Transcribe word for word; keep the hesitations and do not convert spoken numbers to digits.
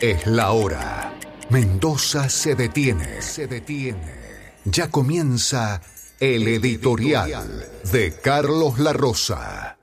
Es la hora. Mendoza se detiene. Se detiene. Ya comienza el editorial de Carlos La Rosa.